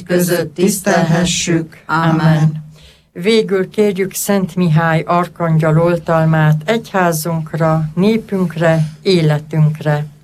között tisztelhessük. Amen. Végül kérjük Szent Mihály arkangyal oltalmát egyházunkra, népünkre, életünkre.